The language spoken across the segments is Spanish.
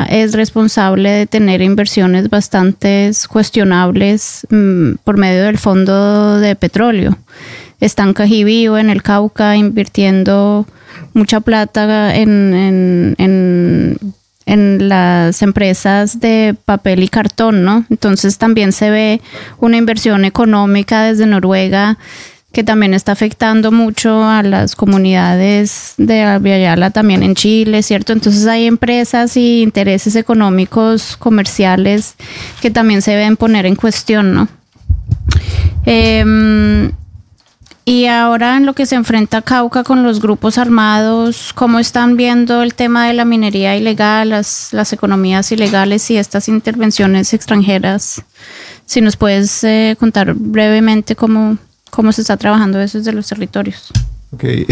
Cauca es responsable de tener inversiones bastante cuestionables por medio del Fondo de Petróleo. Está en Cajibío, en el Cauca, invirtiendo mucha plata en las empresas de papel y cartón, ¿no? Entonces también se ve una inversión económica desde Noruega que también está afectando mucho a las comunidades de Abya también en Chile, ¿cierto? Entonces hay empresas y intereses económicos, comerciales, que también se deben poner en cuestión, ¿no? Y ahora en lo que se enfrenta Cauca con los grupos armados, ¿cómo están viendo el tema de la minería ilegal, las economías ilegales y estas intervenciones extranjeras? Si nos puedes contar brevemente cómo se está trabajando eso desde los territorios. Okay,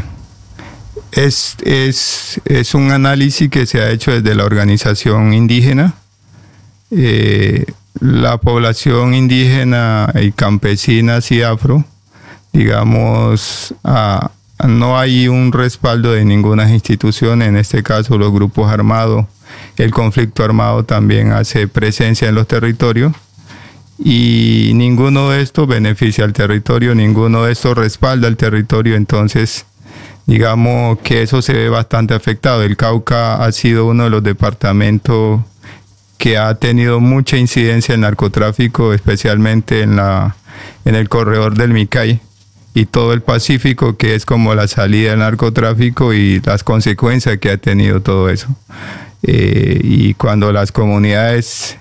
es un análisis que se ha hecho desde la organización indígena. La población indígena y campesina y afro, digamos, no hay un respaldo de ninguna institución, en este caso los grupos armados. El conflicto armado también hace presencia en los territorios y ninguno de estos beneficia al territorio, ninguno de estos respalda al territorio, entonces digamos que eso se ve bastante afectado. El Cauca ha sido uno de los departamentos que ha tenido mucha incidencia en narcotráfico, especialmente en el corredor del Micay y todo el Pacífico, que es como la salida del narcotráfico y las consecuencias que ha tenido todo eso. Y cuando las comunidades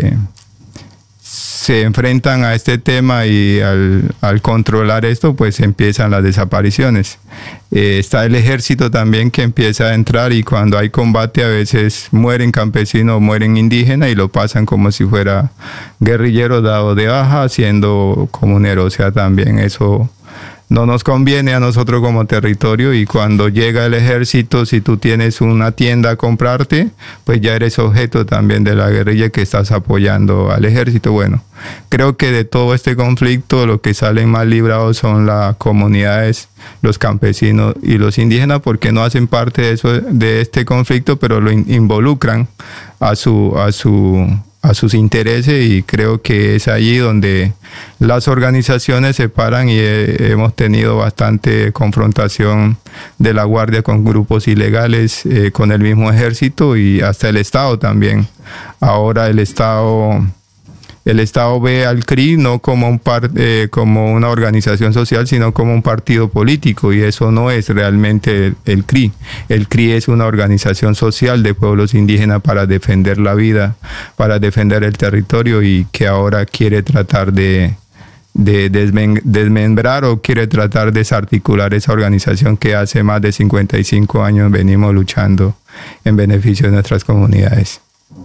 se enfrentan a este tema y al controlar esto, pues empiezan las desapariciones. Está el ejército también que empieza a entrar y cuando hay combate a veces mueren campesinos, mueren indígenas y lo pasan como si fuera guerrillero dado de baja siendo comunero. O sea, también eso no nos conviene a nosotros como territorio y cuando llega el ejército, si tú tienes una tienda a comprarte, pues ya eres objeto también de la guerrilla que estás apoyando al ejército. Bueno, creo que de todo este conflicto los que salen más librados son las comunidades, los campesinos y los indígenas porque no hacen parte de este conflicto, pero lo involucran a sus intereses y creo que es allí donde las organizaciones se paran y hemos tenido bastante confrontación de la Guardia con grupos ilegales, con el mismo ejército y hasta el Estado también. Ahora el Estado ve al CRI no como como una organización social, sino como un partido político y eso no es realmente el CRI. El CRI es una organización social de pueblos indígenas para defender la vida, para defender el territorio y que ahora quiere tratar de desmembrar o quiere tratar de desarticular esa organización que hace más de 55 años venimos luchando en beneficio de nuestras comunidades.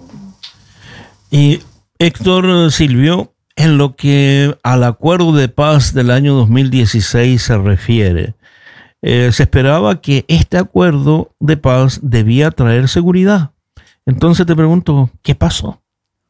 Y Héctor Silvio, en lo que al acuerdo de paz del año 2016 se refiere, se esperaba que este acuerdo de paz debía traer seguridad. Entonces te pregunto, ¿qué pasó?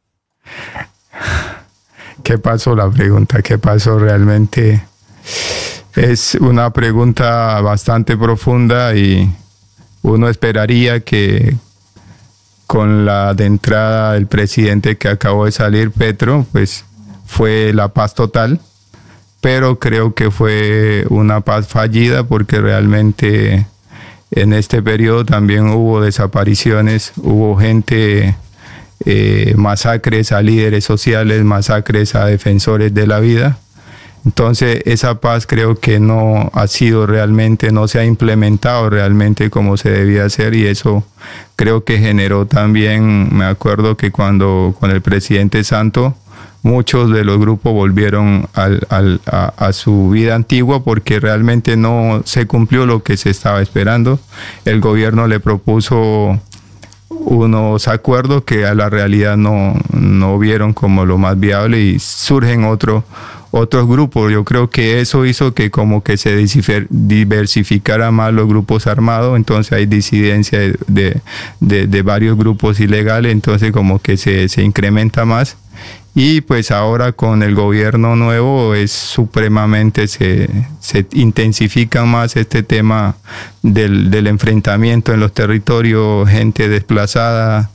¿Qué pasó? La pregunta, ¿qué pasó realmente? Es una pregunta bastante profunda y uno esperaría que con la de entrada del presidente que acabó de salir, Petro, pues fue la paz total, pero creo que fue una paz fallida porque realmente en este periodo también hubo desapariciones, hubo gente, masacres a líderes sociales, masacres a defensores de la vida. Entonces esa paz creo que no ha sido realmente, no se ha implementado realmente como se debía hacer y eso creo que generó también, me acuerdo que cuando con el presidente Santos muchos de los grupos volvieron a su vida antigua porque realmente no se cumplió lo que se estaba esperando. El gobierno le propuso unos acuerdos que a la realidad no vieron como lo más viable y surgen otros grupos. Yo creo que eso hizo que como que se diversificara más los grupos armados, entonces hay disidencia de varios grupos ilegales, entonces como que se incrementa más. Y pues ahora con el gobierno nuevo es supremamente, se intensifica más este tema del enfrentamiento en los territorios, gente desplazada,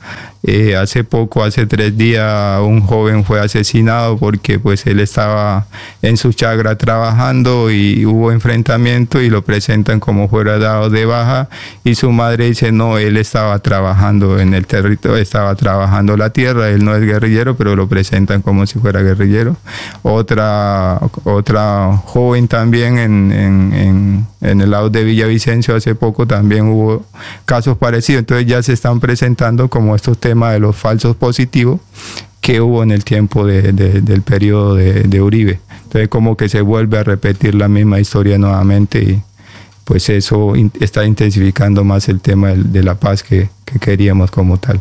Hace 3 días, un joven fue asesinado porque pues él estaba en su chagra trabajando y hubo enfrentamiento y lo presentan como fuera dado de baja, y su madre dice no, él estaba trabajando en el territorio, estaba trabajando la tierra, él no es guerrillero, pero lo presentan como si fuera guerrillero. Otra joven también en el lado de Villavicencio hace poco también hubo casos parecidos. Entonces ya se están presentando como estos temas de los falsos positivos que hubo en el tiempo del periodo de Uribe. Entonces como que se vuelve a repetir la misma historia nuevamente, y pues eso está intensificando más el tema de la paz que queríamos como tal.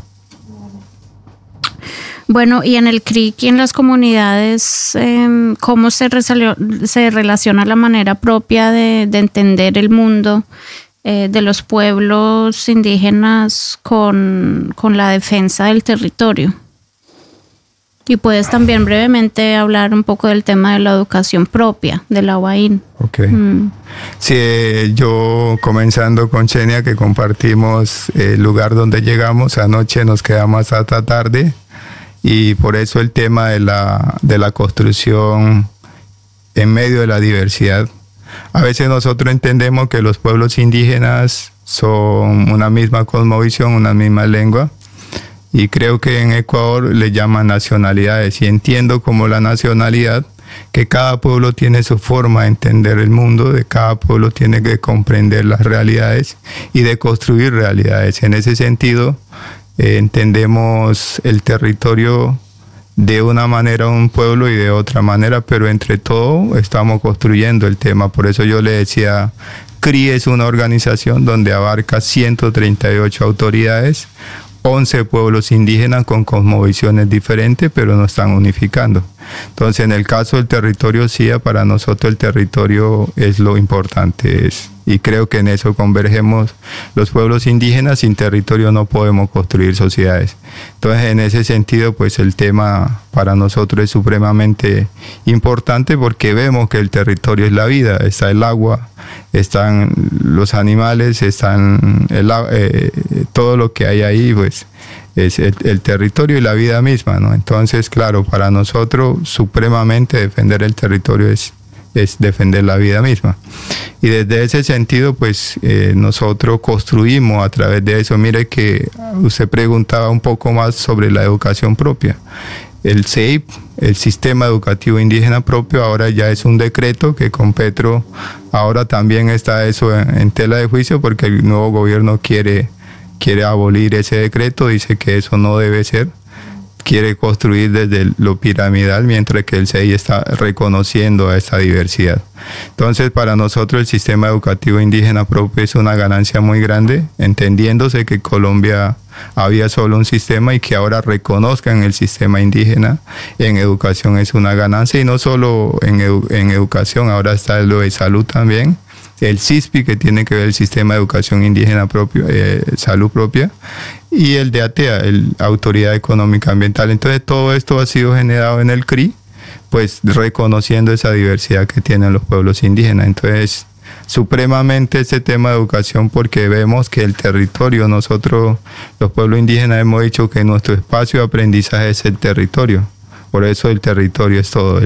Bueno, y en el CRIC y en las comunidades, ¿cómo se relaciona la manera propia de entender el mundo de los pueblos indígenas con la defensa del territorio? Y puedes también brevemente hablar un poco del tema de la educación propia de la UAIN. Ok. Sí, yo comenzando con Chenia, que compartimos el lugar donde llegamos, anoche nos quedamos hasta tarde, y por eso el tema de la construcción en medio de la diversidad. A veces nosotros entendemos que los pueblos indígenas son una misma cosmovisión, una misma lengua, y creo que en Ecuador le llaman nacionalidades, y entiendo como la nacionalidad que cada pueblo tiene su forma de entender el mundo, de cada pueblo tiene que comprender las realidades y de construir realidades. En ese sentido, entendemos el territorio de una manera un pueblo y de otra manera, pero entre todo estamos construyendo el tema. Por eso yo le decía, CRI es una organización donde abarca 138 autoridades, 11 pueblos indígenas con cosmovisiones diferentes, pero nos están unificando. Entonces, en el caso del territorio SIA, para nosotros el territorio es lo importante, y creo que en eso convergemos los pueblos indígenas. Sin territorio no podemos construir sociedades. Entonces, en ese sentido, pues el tema para nosotros es supremamente importante, porque vemos que el territorio es la vida. Está el agua, están los animales, están todo lo que hay ahí, pues es el territorio y la vida misma, ¿no? Entonces, claro, para nosotros supremamente defender el territorio es defender la vida misma. Y desde ese sentido, pues nosotros construimos a través de eso. Mire que usted preguntaba un poco más sobre la educación propia. El CEIP, el Sistema Educativo Indígena Propio, ahora ya es un decreto que con Petro ahora también está eso en tela de juicio, porque el nuevo gobierno quiere abolir ese decreto, dice que eso no debe ser. Quiere construir desde lo piramidal, mientras que el CEI está reconociendo a esa diversidad. Entonces, para nosotros el sistema educativo indígena propio es una ganancia muy grande, entendiéndose que Colombia había solo un sistema, y que ahora reconozcan el sistema indígena en educación es una ganancia, y no solo en educación, ahora está lo de salud también. El CISPI, que tiene que ver el sistema de educación indígena propio, salud propia, y el de ATEA, el Autoridad Económica Ambiental. Entonces todo esto ha sido generado en el CRI, pues reconociendo esa diversidad que tienen los pueblos indígenas. Entonces, supremamente este tema de educación, porque vemos que el territorio, nosotros los pueblos indígenas hemos dicho que nuestro espacio de aprendizaje es el territorio. Por eso el territorio es todo,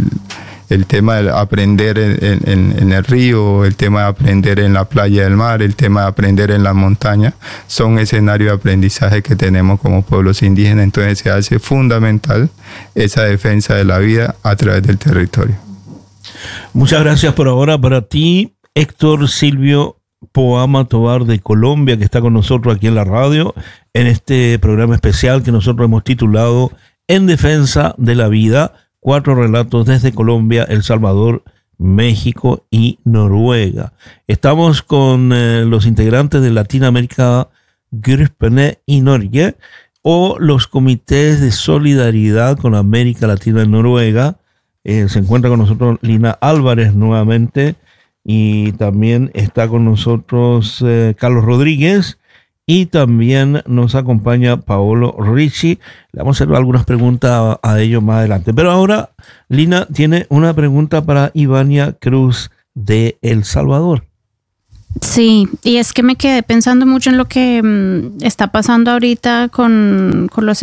el tema de aprender en el río, el tema de aprender en la playa del mar, el tema de aprender en la montaña, son escenarios de aprendizaje que tenemos como pueblos indígenas. Entonces se hace fundamental esa defensa de la vida a través del territorio. Muchas gracias por ahora para ti, Héctor Silvio Poama Tovar de Colombia, que está con nosotros aquí en la radio, en este programa especial que nosotros hemos titulado En Defensa de la Vida. 4 relatos desde Colombia, El Salvador, México y Noruega. Estamos con los integrantes de Latinoamérica, Gruppene y Norge, o los comités de solidaridad con América Latina y Noruega. Se encuentra con nosotros Lina Álvarez nuevamente, y también está con nosotros Carlos Rodríguez, y también nos acompaña Paolo Ricci. Le vamos a hacer algunas preguntas a ellos más adelante. Pero ahora Lina tiene una pregunta para Ivania Cruz de El Salvador. Sí, y es que me quedé pensando mucho en lo que está pasando ahorita con los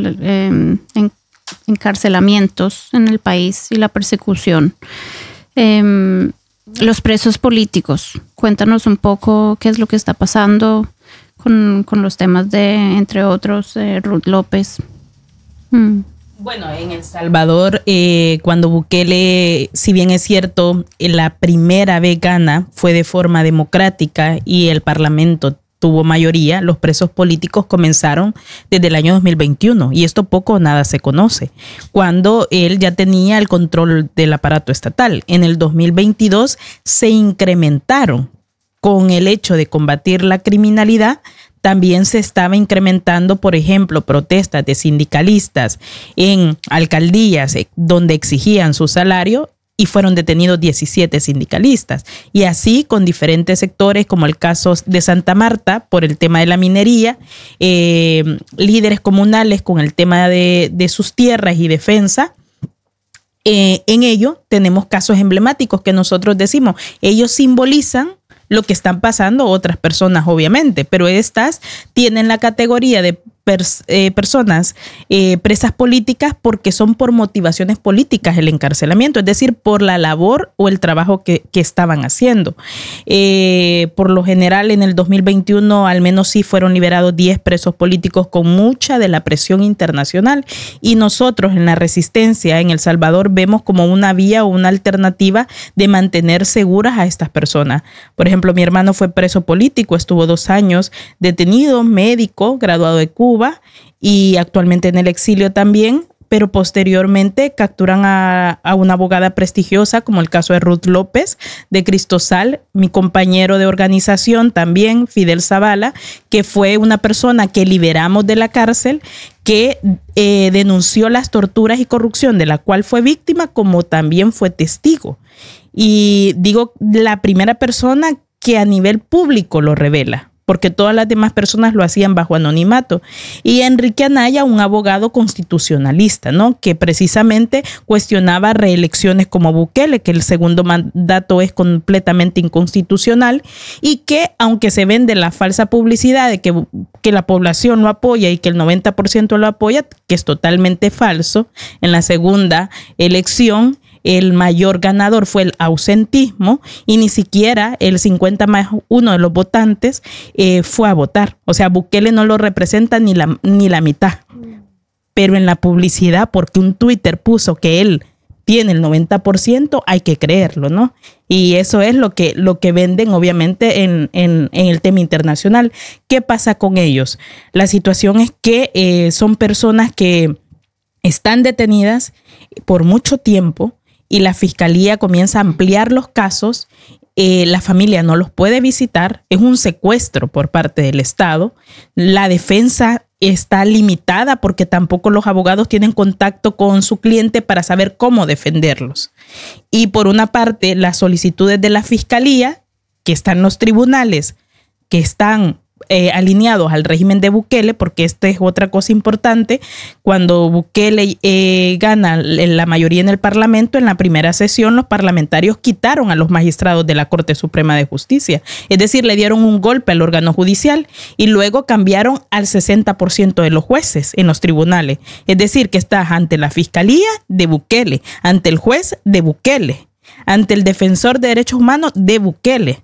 encarcelamientos en el país y la persecución. Los presos políticos. Cuéntanos un poco qué es lo que está pasando con los temas de, entre otros, Ruth López. Bueno, en El Salvador, cuando Bukele, si bien es cierto, la primera vez gana fue de forma democrática y el Parlamento tuvo mayoría, los presos políticos comenzaron desde el año 2021 y esto poco o nada se conoce, cuando él ya tenía el control del aparato estatal. En el 2022 se incrementaron con el hecho de combatir la criminalidad. También se estaba incrementando, por ejemplo, protestas de sindicalistas en alcaldías donde exigían su salario y fueron detenidos 17 sindicalistas. Y así con diferentes sectores, como el caso de Santa Marta por el tema de la minería, líderes comunales con el tema de sus tierras y defensa. En ello tenemos casos emblemáticos que nosotros decimos, ellos simbolizan lo que están pasando otras personas, obviamente, pero estas tienen la categoría de personas presas políticas porque son por motivaciones políticas el encarcelamiento, es decir, por la labor o el trabajo que estaban haciendo. Por lo general, en el 2021 al menos sí fueron liberados 10 presos políticos con mucha de la presión internacional, y nosotros en la resistencia en El Salvador vemos como una vía o una alternativa de mantener seguras a estas personas. Por ejemplo, mi hermano fue preso político, estuvo 2 años detenido, médico, graduado de Cuba y actualmente en el exilio también, pero posteriormente capturan a una abogada prestigiosa, como el caso de Ruth López de Cristosal, mi compañero de organización también, Fidel Zavala, que fue una persona que liberamos de la cárcel, que denunció las torturas y corrupción de la cual fue víctima, como también fue testigo. Y digo, la primera persona que a nivel público lo revela, porque todas las demás personas lo hacían bajo anonimato. Y Enrique Anaya, un abogado constitucionalista, ¿no?, que precisamente cuestionaba reelecciones como Bukele, que el segundo mandato es completamente inconstitucional, y que aunque se vende la falsa publicidad de que la población lo apoya y que el 90% lo apoya, que es totalmente falso, en la segunda elección el mayor ganador fue el ausentismo y ni siquiera el 50+1 de los votantes fue a votar. O sea, Bukele no lo representa ni la mitad. Pero en la publicidad, porque un Twitter puso que él tiene el 90%, hay que creerlo, ¿no? Y eso es lo que venden, obviamente, en el tema internacional. ¿Qué pasa con ellos? La situación es que son personas que están detenidas por mucho tiempo, y la fiscalía comienza a ampliar los casos, la familia no los puede visitar, es un secuestro por parte del Estado, la defensa está limitada porque tampoco los abogados tienen contacto con su cliente para saber cómo defenderlos. Y por una parte, las solicitudes de la fiscalía, que están en los tribunales, que están alineados al régimen de Bukele, porque esta es otra cosa importante. Cuando Bukele gana la mayoría en el Parlamento, en la primera sesión los parlamentarios quitaron a los magistrados de la Corte Suprema de Justicia, es decir, le dieron un golpe al órgano judicial, y luego cambiaron al 60% de los jueces en los tribunales, es decir, que estás ante la fiscalía de Bukele, ante el juez de Bukele, ante el defensor de derechos humanos de Bukele.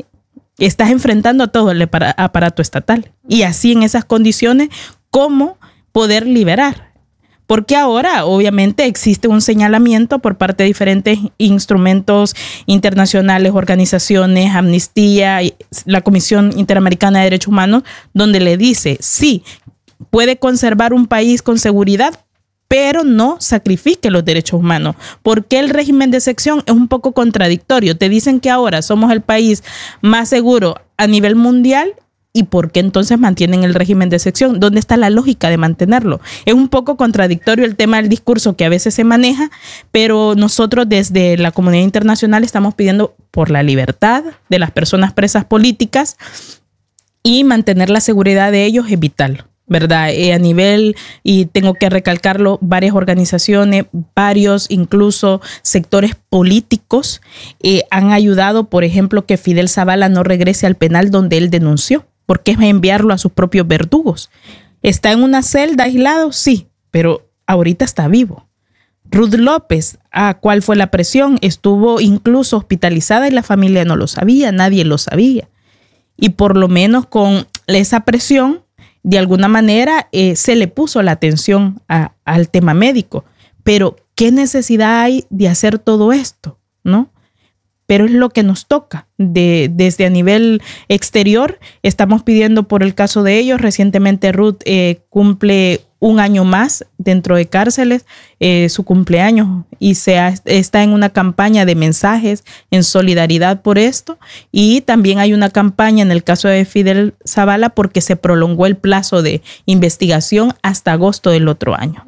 Estás enfrentando a todo el aparato estatal. Y así, en esas condiciones, ¿cómo poder liberar? Porque ahora, obviamente, existe un señalamiento por parte de diferentes instrumentos internacionales, organizaciones, Amnistía, la Comisión Interamericana de Derechos Humanos, donde le dice, sí, puede conservar un país con seguridad, pero no sacrifique los derechos humanos. Porque el régimen de excepción es un poco contradictorio. Te dicen que ahora somos el país más seguro a nivel mundial, ¿y por qué entonces mantienen el régimen de excepción? ¿Dónde está la lógica de mantenerlo? Es un poco contradictorio el tema del discurso que a veces se maneja, pero nosotros desde la comunidad internacional estamos pidiendo por la libertad de las personas presas políticas, y mantener la seguridad de ellos es vital. ¿verdad? A nivel, y tengo que recalcarlo, varias organizaciones, varios incluso sectores políticos han ayudado, por ejemplo, que Fidel Zavala no regrese al penal donde él denunció, porque es enviarlo a sus propios verdugos. ¿Está en una celda aislado? Sí, pero ahorita está vivo. Ruth López, ¿cuál fue la presión? Estuvo incluso hospitalizada y la familia no lo sabía, nadie lo sabía. Y por lo menos con esa presión, de alguna manera se le puso la atención al tema médico. Pero ¿qué necesidad hay de hacer todo esto? ¿No? Pero es lo que nos toca. Desde a nivel exterior, estamos pidiendo por el caso de ellos. Recientemente Ruth cumple un año más dentro de cárceles, su cumpleaños, y está en una campaña de mensajes en solidaridad por esto. Y también hay una campaña en el caso de Fidel Zavala porque se prolongó el plazo de investigación hasta agosto del otro año.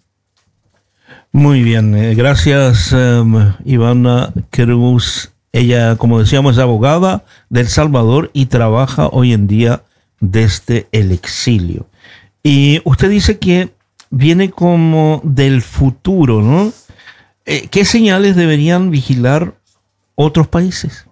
Muy bien, gracias Ivana Cruz. Ella, como decíamos, es abogada de El Salvador y trabaja hoy en día desde el exilio. Y usted dice que viene como del futuro, ¿no? ¿Qué señales deberían vigilar otros países?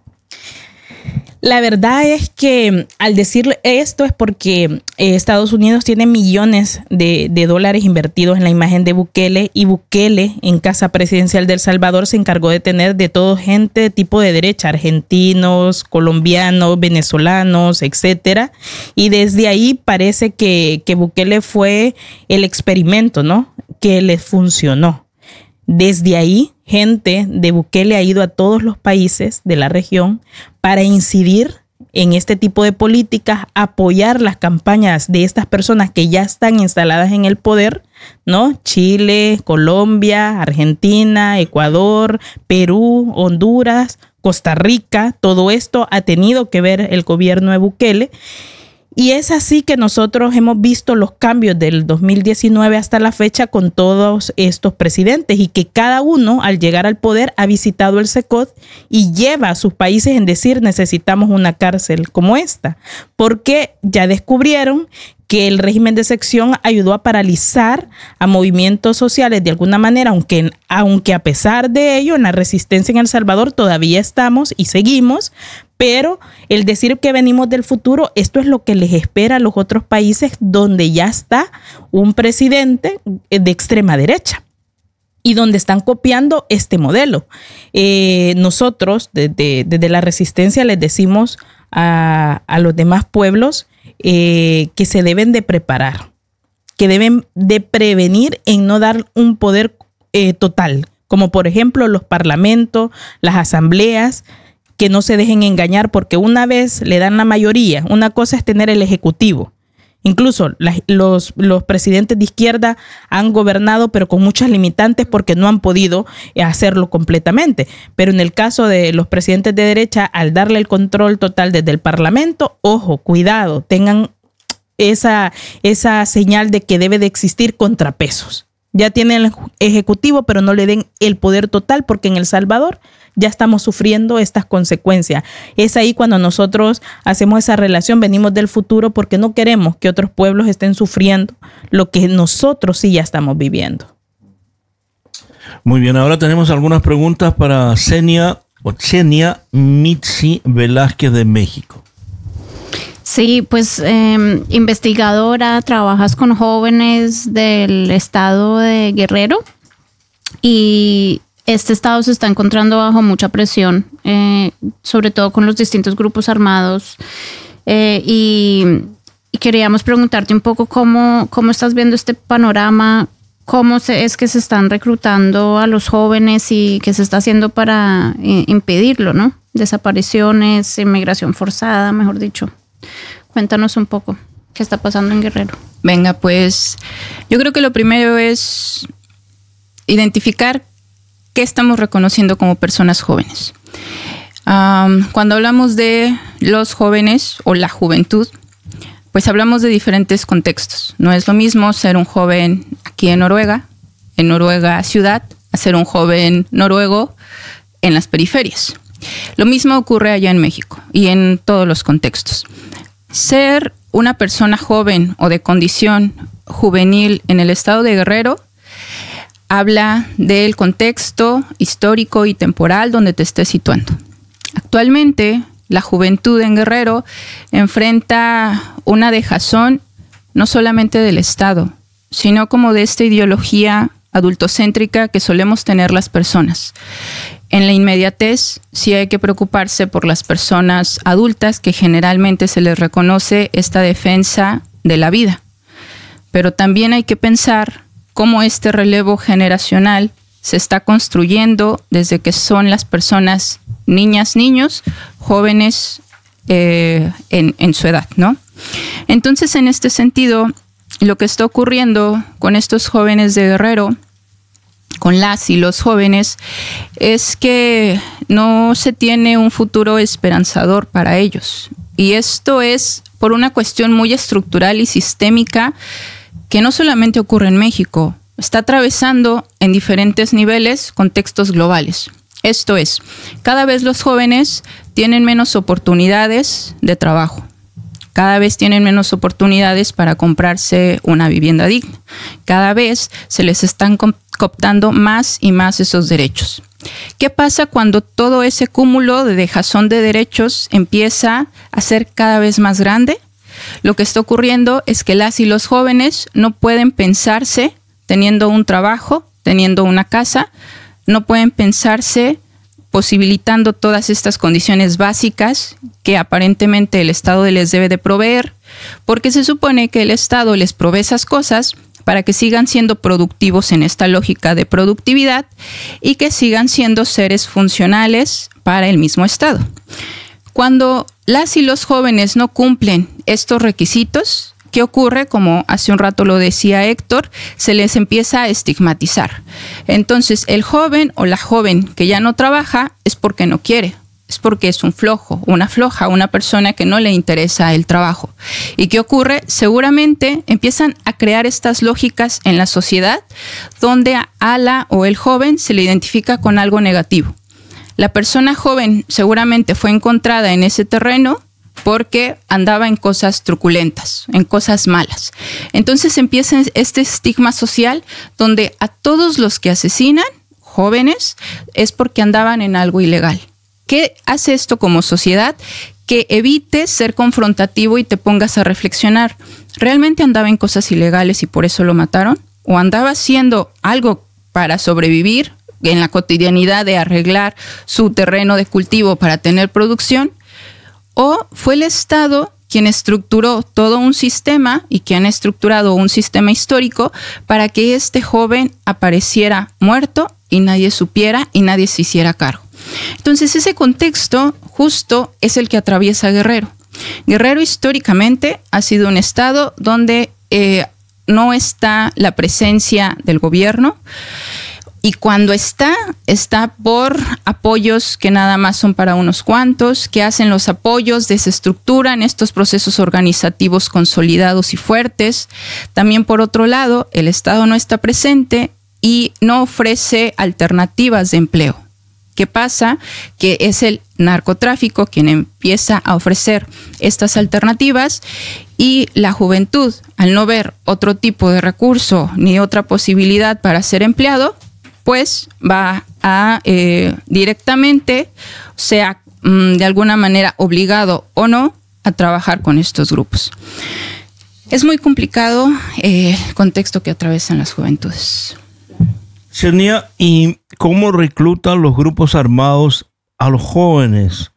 La verdad es que al decir esto es porque Estados Unidos tiene millones de dólares invertidos en la imagen de Bukele, y Bukele en Casa Presidencial de El Salvador se encargó de tener de todo gente de tipo de derecha, argentinos, colombianos, venezolanos, etcétera. Y desde ahí parece que Bukele fue el experimento, ¿no? Que les funcionó. Desde ahí, gente de Bukele ha ido a todos los países de la región para incidir en este tipo de políticas, apoyar las campañas de estas personas que ya están instaladas en el poder, ¿no? Chile, Colombia, Argentina, Ecuador, Perú, Honduras, Costa Rica. Todo esto ha tenido que ver el gobierno de Bukele. Y es así que nosotros hemos visto los cambios del 2019 hasta la fecha con todos estos presidentes, y que cada uno al llegar al poder ha visitado el CECOD y lleva a sus países en decir necesitamos una cárcel como esta, porque ya descubrieron que el régimen de excepción ayudó a paralizar a movimientos sociales de alguna manera, aunque a pesar de ello en la resistencia en El Salvador todavía estamos y seguimos. Pero el decir que venimos del futuro, esto es lo que les espera a los otros países donde ya está un presidente de extrema derecha y donde están copiando este modelo. Nosotros desde la resistencia les decimos a los demás pueblos que se deben de preparar, que deben de prevenir en no dar un poder total, como por ejemplo los parlamentos, las asambleas, que no se dejen engañar, porque una vez le dan la mayoría, una cosa es tener el ejecutivo. Incluso los presidentes de izquierda han gobernado, pero con muchas limitantes porque no han podido hacerlo completamente. Pero en el caso de los presidentes de derecha, al darle el control total desde el Parlamento, ojo, cuidado, tengan esa señal de que debe de existir contrapesos. Ya tienen el ejecutivo, pero no le den el poder total, porque en El Salvador ya estamos sufriendo estas consecuencias. Es ahí cuando nosotros hacemos esa relación, venimos del futuro, porque no queremos que otros pueblos estén sufriendo lo que nosotros sí ya estamos viviendo. Muy bien, ahora tenemos algunas preguntas para Xenia Mitzi Velázquez de México. Sí, pues investigadora, trabajas con jóvenes del estado de Guerrero, y este estado se está encontrando bajo mucha presión, sobre todo con los distintos grupos armados, y queríamos preguntarte un poco cómo estás viendo este panorama, es que se están reclutando a los jóvenes y qué se está haciendo para impedirlo, ¿no? Desapariciones, inmigración forzada, mejor dicho. Cuéntanos un poco qué está pasando en Guerrero. Venga, pues yo creo que lo primero es identificar qué estamos reconociendo como personas jóvenes. Cuando hablamos de los jóvenes o la juventud, pues hablamos de diferentes contextos. No es lo mismo ser un joven aquí en Noruega ciudad, a ser un joven noruego en las periferias. Lo mismo ocurre allá en México y en todos los contextos. Ser una persona joven o de condición juvenil en el estado de Guerrero, habla del contexto histórico y temporal donde te estés situando. Actualmente, la juventud en Guerrero enfrenta una dejazón no solamente del Estado, sino como de esta ideología adultocéntrica que solemos tener las personas. En la inmediatez, sí hay que preocuparse por las personas adultas, que generalmente se les reconoce esta defensa de la vida. Pero también hay que pensar cómo este relevo generacional se está construyendo desde que son las personas niñas, niños, jóvenes en su edad, ¿no? Entonces, en este sentido, lo que está ocurriendo con estos jóvenes de Guerrero, con las y los jóvenes, es que no se tiene un futuro esperanzador para ellos. Y esto es por una cuestión muy estructural y sistémica que no solamente ocurre en México, está atravesando en diferentes niveles contextos globales. Esto es, cada vez los jóvenes tienen menos oportunidades de trabajo. Cada vez tienen menos oportunidades para comprarse una vivienda digna. Cada vez se les están cooptando más y más esos derechos. ¿Qué pasa cuando todo ese cúmulo de dejazón de derechos empieza a ser cada vez más grande? Lo que está ocurriendo es que las y los jóvenes no pueden pensarse teniendo un trabajo, teniendo una casa, no pueden pensarse posibilitando todas estas condiciones básicas que aparentemente el Estado les debe de proveer, porque se supone que el Estado les provee esas cosas para que sigan siendo productivos en esta lógica de productividad y que sigan siendo seres funcionales para el mismo Estado. Cuando las y los jóvenes no cumplen estos requisitos, ¿qué ocurre? Como hace un rato lo decía Héctor, se les empieza a estigmatizar. Entonces, el joven o la joven que ya no trabaja es porque no quiere, es porque es un flojo, una floja, una persona que no le interesa el trabajo. ¿Y qué ocurre? Seguramente empiezan a crear estas lógicas en la sociedad donde a la o el joven se le identifica con algo negativo. La persona joven seguramente fue encontrada en ese terreno porque andaba en cosas truculentas, en cosas malas. Entonces empieza este estigma social donde a todos los que asesinan, jóvenes, es porque andaban en algo ilegal. ¿Qué hace esto como sociedad? Que evites ser confrontativo y te pongas a reflexionar. ¿Realmente andaba en cosas ilegales y por eso lo mataron? ¿O andaba haciendo algo para sobrevivir en la cotidianidad de arreglar su terreno de cultivo para tener producción? ¿O fue el Estado quien estructuró todo un sistema y quien ha estructurado un sistema histórico para que este joven apareciera muerto y nadie supiera y nadie se hiciera cargo? Entonces, ese contexto justo es el que atraviesa Guerrero. Guerrero históricamente ha sido un estado donde no está la presencia del gobierno. Y cuando está por apoyos que nada más son para unos cuantos, que hacen los apoyos, desestructuran estos procesos organizativos consolidados y fuertes. También, por otro lado, el Estado no está presente y no ofrece alternativas de empleo. ¿Qué pasa? Que es el narcotráfico quien empieza a ofrecer estas alternativas y la juventud, al no ver otro tipo de recurso ni otra posibilidad para ser empleado, pues va a directamente, sea de alguna manera obligado o no, a trabajar con estos grupos. Es muy complicado el contexto que atraviesan las juventudes. Xenia, ¿y cómo reclutan los grupos armados a los jóvenes?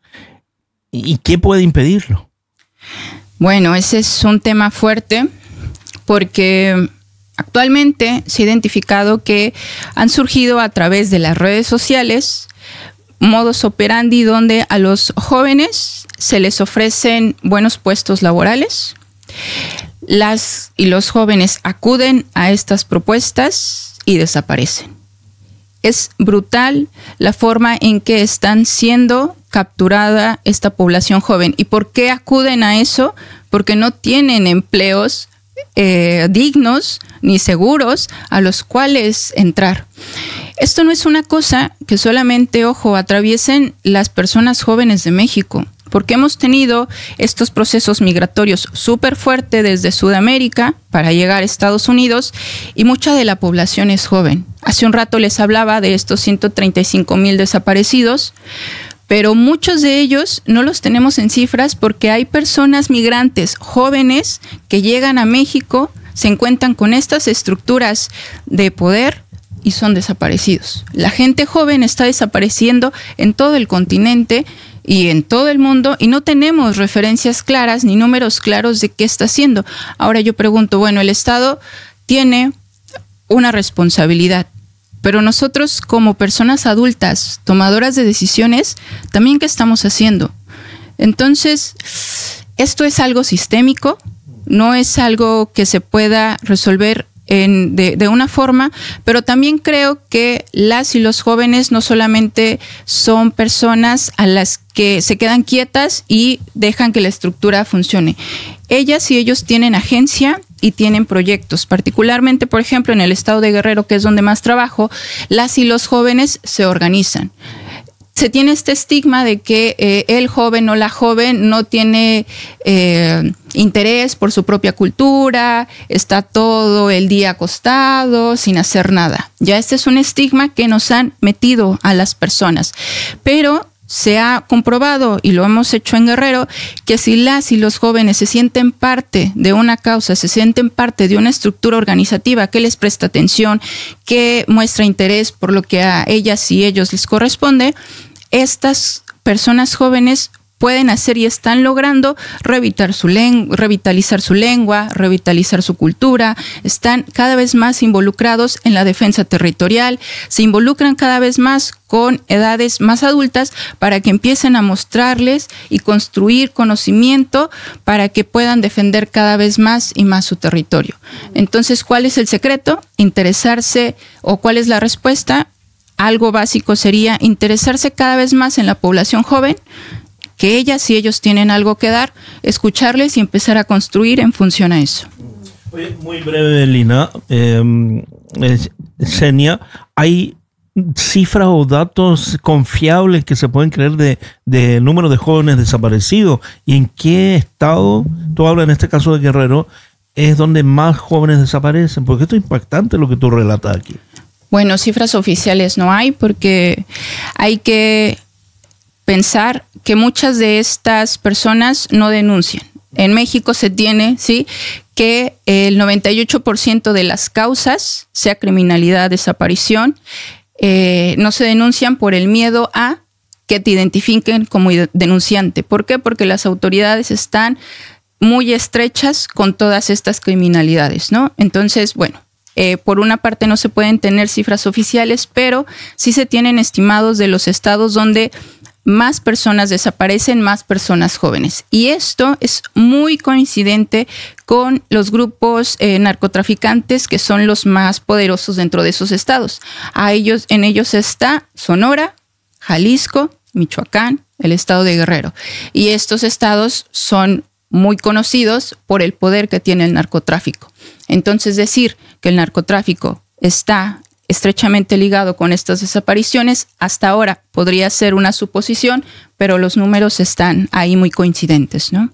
¿Y qué puede impedirlo? Bueno, ese es un tema fuerte porque actualmente se ha identificado que han surgido a través de las redes sociales modus operandi donde a los jóvenes se les ofrecen buenos puestos laborales. Las y los jóvenes acuden a estas propuestas y desaparecen. Es brutal la forma en que están siendo capturada esta población joven. ¿Y por qué acuden a eso? Porque no tienen empleos dignos ni seguros a los cuales entrar. Esto no es una cosa que solamente, ojo, atraviesen las personas jóvenes de México. porque hemos tenido estos procesos migratorios súper fuertes desde Sudamérica para llegar a Estados Unidos y mucha de la población es joven. Hace un rato les hablaba de estos 135,000 desaparecidos, pero muchos de ellos no los tenemos en cifras porque hay personas migrantes jóvenes que llegan a México, se encuentran con estas estructuras de poder y son desaparecidos. La gente joven está desapareciendo en todo el continente y en todo el mundo y no tenemos referencias claras ni números claros de qué está haciendo. Ahora yo pregunto, bueno, el Estado tiene una responsabilidad, pero nosotros como personas adultas, tomadoras de decisiones, también ¿qué estamos haciendo? Entonces, esto es algo sistémico, no es algo que se pueda resolver de una forma, pero también creo que las y los jóvenes no solamente son personas a las que se quedan quietas y dejan que la estructura funcione. Ellas y ellos tienen agencia y tienen proyectos, particularmente, por ejemplo, en el estado de Guerrero, que es donde más trabajo, las y los jóvenes se organizan. Se tiene este estigma de que el joven o la joven no tiene interés por su propia cultura, está todo el día acostado sin hacer nada. Ya este es un estigma que nos han metido a las personas. Pero se ha comprobado, y lo hemos hecho en Guerrero, que si las y los jóvenes se sienten parte de una causa, se sienten parte de una estructura organizativa que les presta atención, que muestra interés por lo que a ellas y ellos les corresponde, estas personas jóvenes pueden hacer y están logrando revitalizar su lengua, revitalizar su cultura, están cada vez más involucrados en la defensa territorial, se involucran cada vez más con edades más adultas para que empiecen a mostrarles y construir conocimiento para que puedan defender cada vez más y más su territorio. Entonces, ¿cuál es el secreto? Interesarse, o ¿cuál es la respuesta? Algo básico sería interesarse cada vez más en la población joven, que ellas y ellos tienen algo que dar, escucharles y empezar a construir en función a eso. Muy breve, Lina. Xenia, ¿hay cifras o datos confiables que se pueden creer de número de jóvenes desaparecidos? ¿Y en qué estado, tú hablas en este caso de Guerrero, es donde más jóvenes desaparecen? Porque esto es impactante lo que tú relatas aquí. Bueno, cifras oficiales no hay, porque hay que pensar que muchas de estas personas no denuncian. En México se tiene, ¿sí?, que el 98% de las causas, sea criminalidad, desaparición, no se denuncian por el miedo a que te identifiquen como denunciante. ¿Por qué? Porque las autoridades están muy estrechas con todas estas criminalidades, ¿no? Entonces, bueno, por una parte no se pueden tener cifras oficiales, pero sí se tienen estimados de los estados donde más personas desaparecen, más personas jóvenes. Y esto es muy coincidente con los grupos narcotraficantes, que son los más poderosos dentro de esos estados. En ellos está Sonora, Jalisco, Michoacán, el estado de Guerrero. Y estos estados son muy conocidos por el poder que tiene el narcotráfico. Entonces, decir que el narcotráfico está estrechamente ligado con estas desapariciones, hasta ahora podría ser una suposición, pero los números están ahí muy coincidentes, ¿no?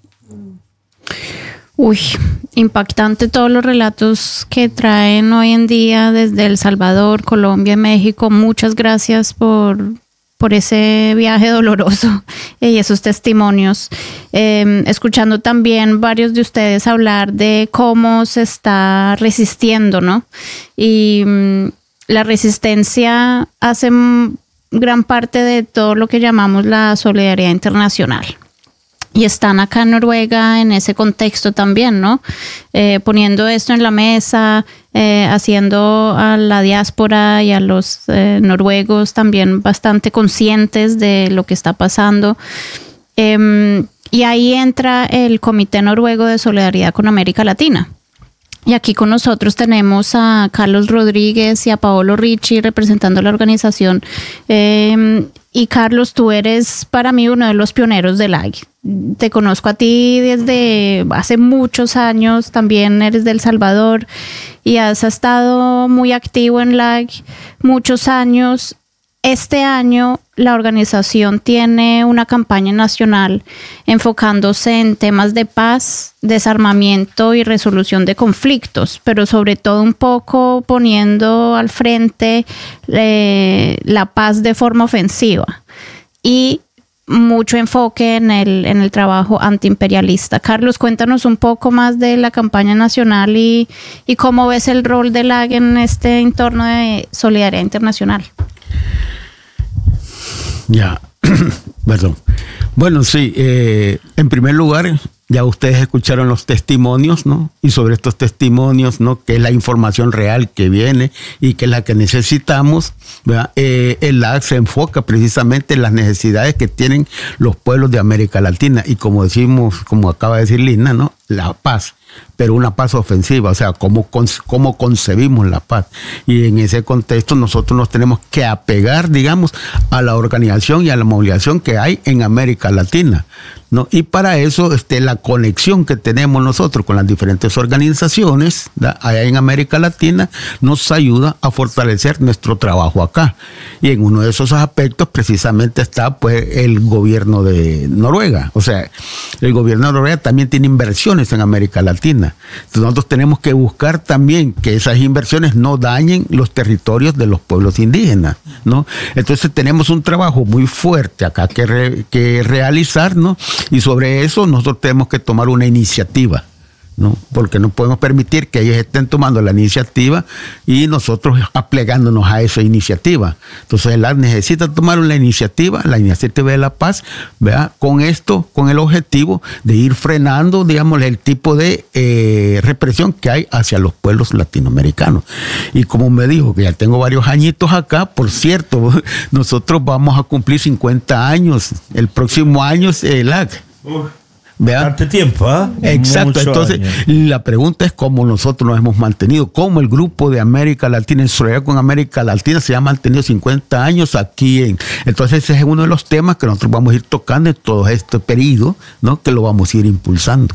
Uy, impactante todos los relatos que traen hoy en día desde El Salvador, Colombia y México. Muchas gracias por ese viaje doloroso y esos testimonios. Escuchando también varios de ustedes hablar de cómo se está resistiendo, ¿no? Y la resistencia hace gran parte de todo lo que llamamos la solidaridad internacional. Y están acá en Noruega en ese contexto también, ¿no? Poniendo esto en la mesa, haciendo a la diáspora y a los noruegos también bastante conscientes de lo que está pasando. Y ahí entra el Comité Noruego de Solidaridad con América Latina. Y aquí con nosotros tenemos a Carlos Rodríguez y a Paolo Ricci representando la organización. Y Carlos, tú eres para mí uno de los pioneros del LAG. Te conozco a ti desde hace muchos años, también eres de El Salvador y has estado muy activo en LAG muchos años. este año la organización tiene una campaña nacional enfocándose en temas de paz, desarmamiento y resolución de conflictos, pero sobre todo un poco poniendo al frente la paz de forma ofensiva y mucho enfoque en el trabajo antiimperialista. Carlos, cuéntanos un poco más de la campaña nacional y cómo ves el rol del LAG en este entorno de solidaridad internacional. Ya, perdón. Bueno, sí, en primer lugar, ya ustedes escucharon los testimonios, ¿no? Y sobre estos testimonios, ¿no? Que es la información real que viene y que es la que necesitamos, ¿verdad? El LAG se enfoca precisamente en las necesidades que tienen los pueblos de América Latina y como decimos, como acaba de decir Lina, ¿no? La paz, pero una paz ofensiva, o sea, cómo concebimos la paz. Y en ese contexto nosotros nos tenemos que apegar, digamos, a la organización y a la movilización que hay en América Latina, ¿no? Y para eso la conexión que tenemos nosotros con las diferentes organizaciones, ¿verdad? Allá en América Latina nos ayuda a fortalecer nuestro trabajo acá. Y en uno de esos aspectos precisamente está pues el gobierno de Noruega. O sea, el gobierno de Noruega también tiene inversiones en América Latina. Entonces nosotros tenemos que buscar también que esas inversiones no dañen los territorios de los pueblos indígenas, ¿no? Entonces tenemos un trabajo muy fuerte acá que realizar, ¿no? Y sobre eso nosotros tenemos que tomar una iniciativa, ¿no? Porque no podemos permitir que ellos estén tomando la iniciativa y nosotros aplegándonos a esa iniciativa. Entonces el LAG necesita tomar la iniciativa de la paz, ¿verdad? Con esto, con el objetivo de ir frenando, digamos, el tipo de represión que hay hacia los pueblos latinoamericanos. Y como me dijo que ya tengo varios añitos acá, por cierto, nosotros vamos a cumplir 50 años el próximo año, el LAG. Bastante tiempo, ¿ah? Exacto. Entonces, la pregunta es cómo nosotros nos hemos mantenido, cómo el grupo de América Latina, en solidaridad con América Latina, se ha mantenido 50 años aquí. Entonces, ese es uno de los temas que nosotros vamos a ir tocando en todo este periodo, ¿no? Que lo vamos a ir impulsando.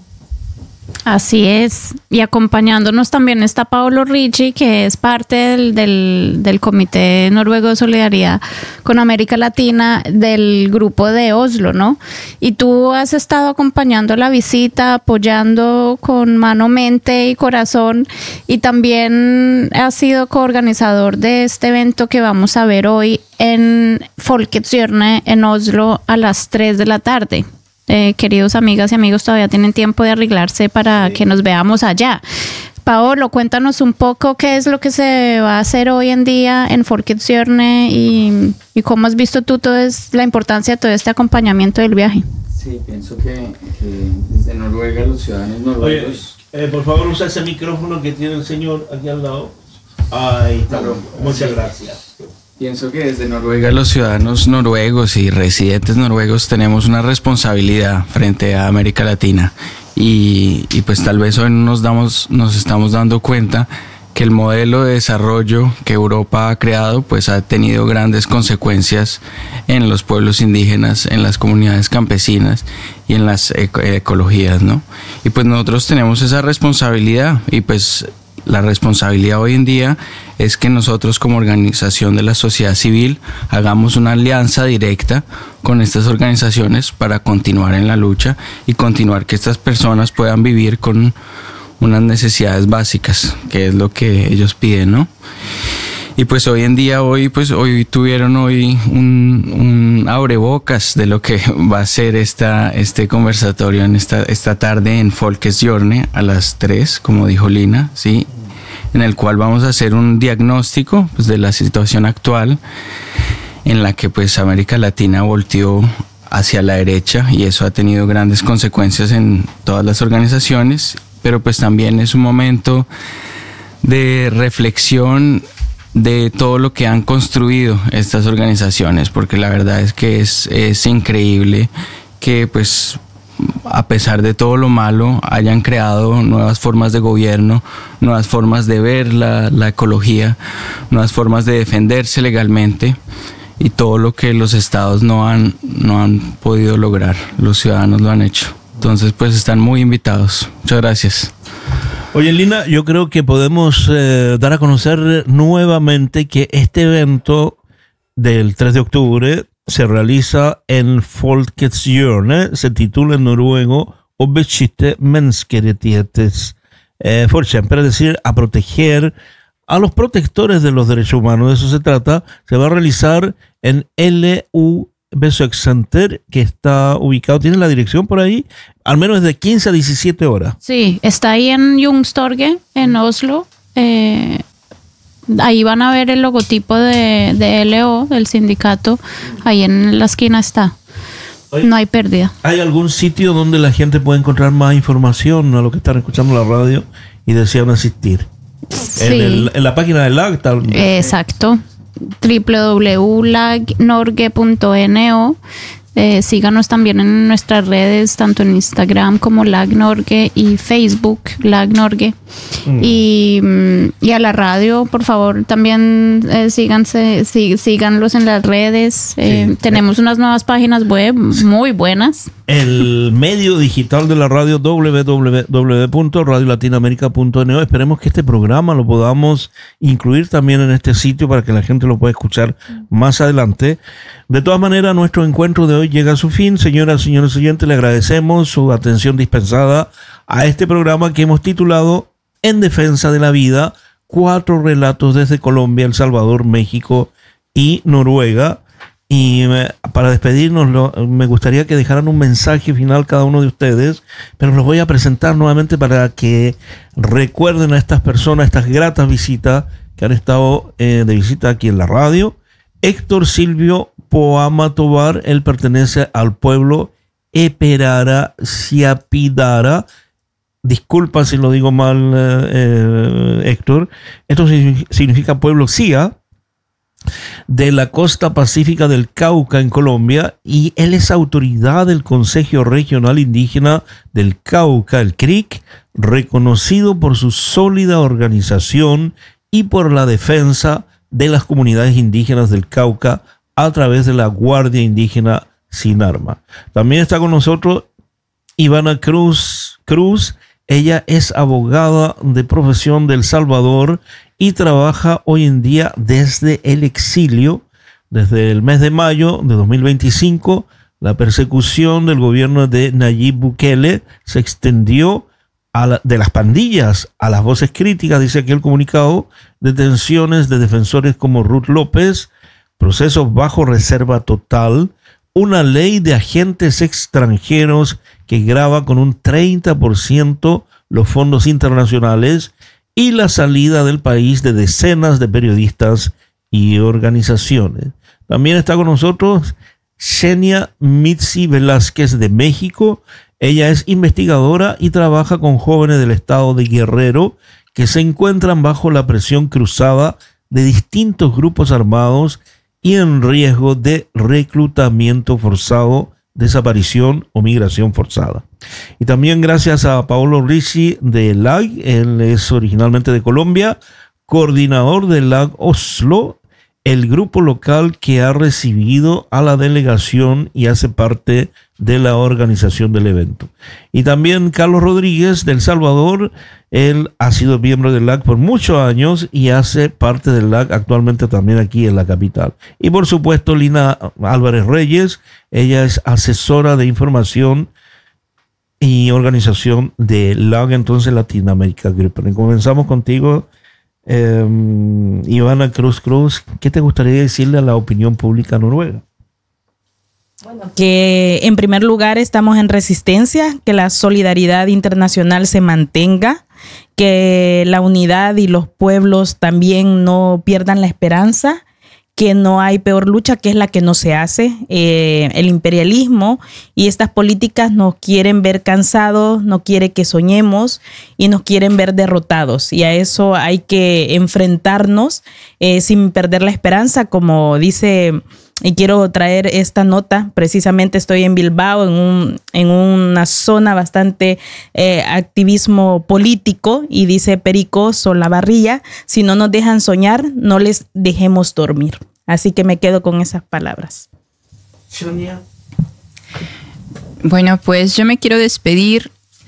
Así es, y acompañándonos también está Paolo Ricci, que es parte del Comité Noruego de Solidaridad con América Latina del grupo de Oslo, ¿no? Y tú has estado acompañando la visita, apoyando con mano, mente y corazón, y también has sido coorganizador de este evento que vamos a ver hoy en Folkets Hjørne en Oslo a las 3 de la tarde. Queridos amigas y amigos, todavía tienen tiempo de arreglarse para que nos veamos allá. Paolo, cuéntanos un poco qué es lo que se va a hacer hoy en día en Folkets Hjørne y cómo has visto tú la importancia de todo este acompañamiento del viaje. Sí, pienso que desde Noruega los ciudadanos noruegos... Oye, por favor usa ese micrófono que tiene el señor aquí al lado. Ahí está. Muchas gracias. Pienso que desde Noruega los ciudadanos noruegos y residentes noruegos tenemos una responsabilidad frente a América Latina y pues tal vez hoy nos estamos dando cuenta que el modelo de desarrollo que Europa ha creado pues ha tenido grandes consecuencias en los pueblos indígenas, en las comunidades campesinas y en las ecologías, ¿no? Y pues nosotros tenemos esa responsabilidad y pues la responsabilidad hoy en día es que nosotros como organización de la sociedad civil hagamos una alianza directa con estas organizaciones para continuar en la lucha y continuar que estas personas puedan vivir con unas necesidades básicas, que es lo que ellos piden, ¿no? Y pues hoy en día, hoy tuvieron un abrebocas de lo que va a ser este conversatorio en esta tarde en Folkets Hjørne a las 3, como dijo Lina, ¿sí? En el cual vamos a hacer un diagnóstico pues, de la situación actual en la que pues América Latina volteó hacia la derecha y eso ha tenido grandes consecuencias en todas las organizaciones, pero pues también es un momento de reflexión de todo lo que han construido estas organizaciones, porque la verdad es que es increíble que pues a pesar de todo lo malo hayan creado nuevas formas de gobierno, nuevas formas de ver la ecología, nuevas formas de defenderse legalmente y todo lo que los estados no han podido lograr, los ciudadanos lo han hecho. Entonces pues están muy invitados. Muchas gracias. Oye, Lina, yo creo que podemos dar a conocer nuevamente que este evento del 3 de octubre se realiza en Folkets Hjørne, se titula en noruego "Å beskytte menneskerettigheter forkjempere", es decir, a proteger a los protectores de los derechos humanos. De eso se trata. Se va a realizar en LU Besøkscenter, que está ubicado, tiene la dirección por ahí, al menos de 15 a 17 horas. Sí, está ahí en Youngstorget, en Oslo. Ahí van a ver el logotipo de LO, del sindicato. Ahí en la esquina está. No hay pérdida. ¿Hay algún sitio donde la gente puede encontrar más información a lo que están escuchando la radio y desean asistir? Sí. En la página de LAG. Exacto. www.lagnorge.no. Síganos también en nuestras redes, tanto en Instagram como LAG-Norge y Facebook LAG-Norge. Y a la radio, por favor, también síganlos en las redes. Tenemos unas nuevas páginas web muy buenas. El medio digital de la radio, www.radiolatinamerica.no. Esperemos que este programa lo podamos incluir también en este sitio para que la gente lo pueda escuchar más adelante. De todas maneras, nuestro encuentro de hoy llega a su fin. Señoras y señores oyentes, le agradecemos su atención dispensada a este programa que hemos titulado En Defensa de la Vida, 4 relatos desde Colombia, El Salvador, México y Noruega. Y para despedirnos, me gustaría que dejaran un mensaje final cada uno de ustedes, pero los voy a presentar nuevamente para que recuerden a estas personas, estas gratas visitas que han estado de visita aquí en la radio. Héctor Silvio Poama Tobar, él pertenece al pueblo Eperara Siapidara. Disculpa si lo digo mal, Héctor. Esto significa pueblo Sia, de la costa pacífica del Cauca en Colombia, y él es autoridad del Consejo Regional Indígena del Cauca, el CRIC, reconocido por su sólida organización y por la defensa de las comunidades indígenas del Cauca a través de la Guardia Indígena Sin Arma. También está con nosotros Ivana Cruz. Ella es abogada de profesión de El Salvador y trabaja hoy en día desde el exilio. Desde el mes de mayo de 2025, la persecución del gobierno de Nayib Bukele se extendió de las pandillas a las voces críticas, dice aquí el comunicado, detenciones de defensores como Ruth López, procesos bajo reserva total, una ley de agentes extranjeros que grava con un 30% los fondos internacionales y la salida del país de decenas de periodistas y organizaciones. También está con nosotros Xenia Mitzi Velázquez de México. Ella es investigadora y trabaja con jóvenes del estado de Guerrero que se encuentran bajo la presión cruzada de distintos grupos armados y en riesgo de reclutamiento forzado, desaparición o migración forzada. Y también gracias a Paolo Ricci de LAG, él es originalmente de Colombia, coordinador de LAG Oslo, el grupo local que ha recibido a la delegación y hace parte de la organización del evento. Y también Carlos Rodríguez de El Salvador, él ha sido miembro del LAG por muchos años y hace parte del LAG actualmente también aquí en la capital. Y por supuesto Lina Álvarez Reyes, ella es asesora de información y organización de LAG, entonces Latinoamérica Group. Comenzamos contigo, Ivana Cruz. ¿Qué te gustaría decirle a la opinión pública noruega? Bueno, que en primer lugar estamos en resistencia, que la solidaridad internacional se mantenga, que la unidad y los pueblos también no pierdan la esperanza, que no hay peor lucha que es la que no se hace. El imperialismo y estas políticas nos quieren ver cansados, no quiere que soñemos y nos quieren ver derrotados. Y a eso hay que enfrentarnos sin perder la esperanza, como dice. Y quiero traer esta nota, precisamente estoy en Bilbao, en una zona bastante activismo político, y dice Perico Solabarría: si no nos dejan soñar, no les dejemos dormir. Así que me quedo con esas palabras. Bueno, pues yo me quiero despedir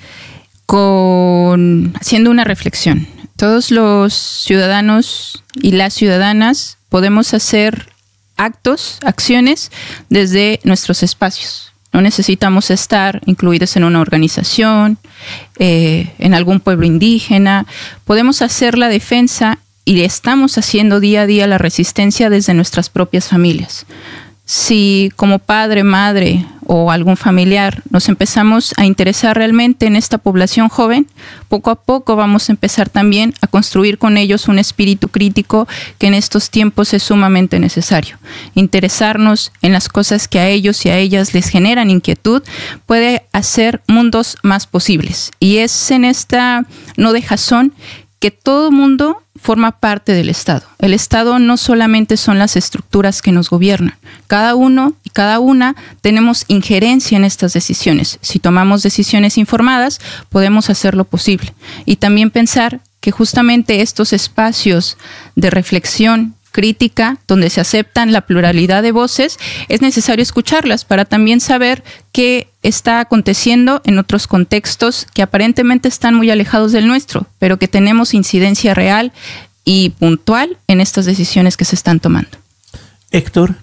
haciendo una reflexión. Todos los ciudadanos y las ciudadanas podemos hacer actos, acciones desde nuestros espacios. No necesitamos estar incluidos en una organización, en algún pueblo indígena. Podemos hacer la defensa y estamos haciendo día a día la resistencia desde nuestras propias familias. Si como padre, madre o algún familiar nos empezamos a interesar realmente en esta población joven, poco a poco vamos a empezar también a construir con ellos un espíritu crítico que en estos tiempos es sumamente necesario. Interesarnos en las cosas que a ellos y a ellas les generan inquietud puede hacer mundos más posibles. Y es en esta no dejazón que todo mundo forma parte del Estado. El Estado no solamente son las estructuras que nos gobiernan. Cada uno y cada una tenemos injerencia en estas decisiones. Si tomamos decisiones informadas, podemos hacerlo posible. Y también pensar que justamente estos espacios de reflexión crítica, donde se aceptan la pluralidad de voces, es necesario escucharlas para también saber qué está aconteciendo en otros contextos que aparentemente están muy alejados del nuestro, pero que tenemos incidencia real y puntual en estas decisiones que se están tomando. Héctor.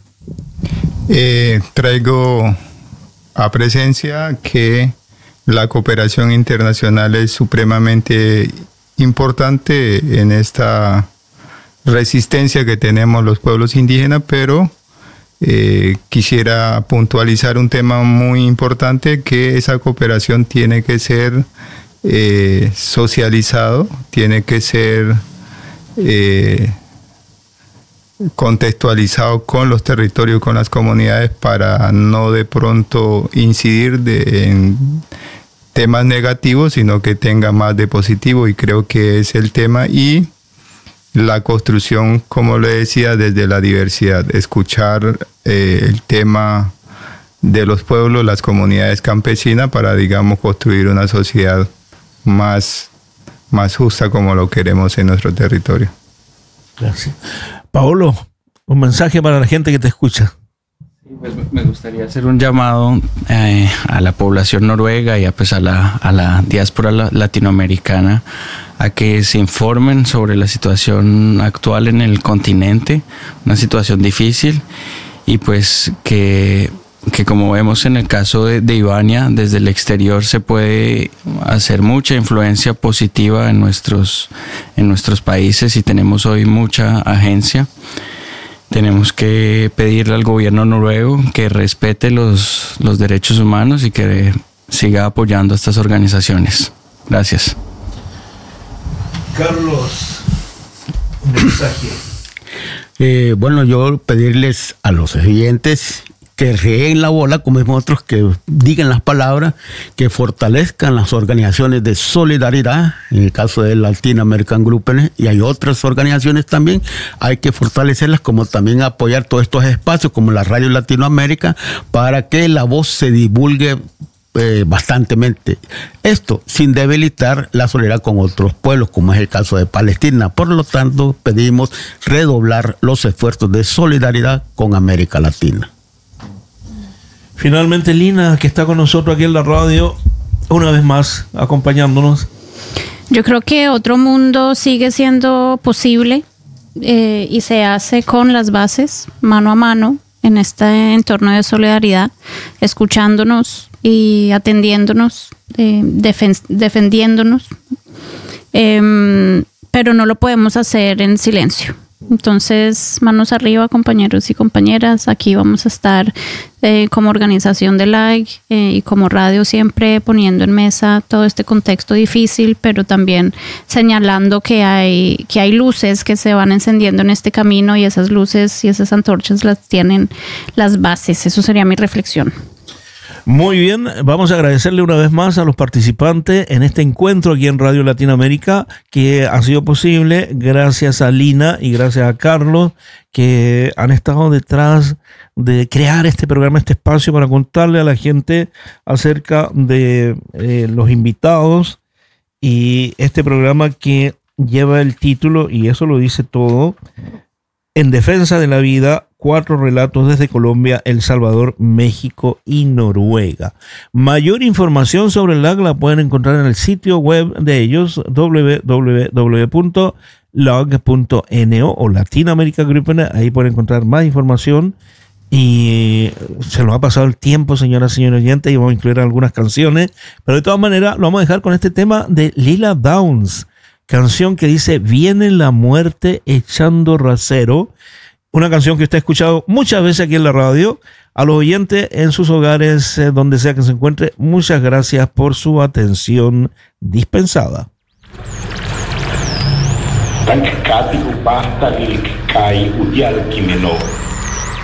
Traigo a presencia que la cooperación internacional es supremamente importante en esta resistencia que tenemos los pueblos indígenas, pero quisiera puntualizar un tema muy importante, que esa cooperación tiene que ser socializado, tiene que ser contextualizado con los territorios, con las comunidades, para no de pronto incidir en temas negativos, sino que tenga más de positivo, y creo que es el tema. Y la construcción, como le decía, desde la diversidad, escuchar el tema de los pueblos, las comunidades campesinas, para, digamos, construir una sociedad más justa como lo queremos en nuestro territorio. Gracias. Paolo, un mensaje para la gente que te escucha. Pues me gustaría hacer un llamado a la población noruega y a la diáspora latinoamericana a que se informen sobre la situación actual en el continente, una situación difícil, y pues que como vemos en el caso de Ivania, desde el exterior se puede hacer mucha influencia positiva en nuestros países, y tenemos hoy mucha agencia. Tenemos que pedirle al gobierno noruego que respete los derechos humanos y que siga apoyando a estas organizaciones. Gracias. Carlos, un mensaje. Bueno, yo pedirles a los oyentes que rieguen la bola, como decimos otros, que digan las palabras, que fortalezcan las organizaciones de solidaridad, en el caso del Latin American Group, y hay otras organizaciones también, hay que fortalecerlas, como también apoyar todos estos espacios, como la Radio Latinoamérica, para que la voz se divulgue bastantemente. Esto sin debilitar la solidaridad con otros pueblos, como es el caso de Palestina. Por lo tanto, pedimos redoblar los esfuerzos de solidaridad con América Latina. Finalmente, Lina, que está con nosotros aquí en la radio, una vez más acompañándonos. Yo creo que otro mundo sigue siendo posible y se hace con las bases, mano a mano, en este entorno de solidaridad, escuchándonos y atendiéndonos, defendiéndonos, pero no lo podemos hacer en silencio. Entonces, manos arriba, compañeros y compañeras. Aquí vamos a estar como organización de LAG y como radio, siempre poniendo en mesa todo este contexto difícil, pero también señalando que hay luces que se van encendiendo en este camino, y esas luces y esas antorchas las tienen las bases. Eso sería mi reflexión. Muy bien, vamos a agradecerle una vez más a los participantes en este encuentro aquí en Radio Latinoamérica, que ha sido posible gracias a Lina y gracias a Carlos, que han estado detrás de crear este programa, este espacio, para contarle a la gente acerca de los invitados, y este programa que lleva el título, y eso lo dice todo: En defensa de la vida, 4 relatos desde Colombia, El Salvador, México y Noruega. Mayor información sobre LAG la pueden encontrar en el sitio web de ellos, www.lag.no o Latin America Group. Ahí pueden encontrar más información. Y se nos ha pasado el tiempo, señoras y señores oyentes, y vamos a incluir algunas canciones, pero de todas maneras lo vamos a dejar con este tema de Lila Downs, canción que dice Viene la muerte echando rasero, una canción que usted ha escuchado muchas veces aquí en la radio. A los oyentes en sus hogares, donde sea que se encuentre, muchas gracias por su atención dispensada. Tankati upasta lilik kai udial kimeno.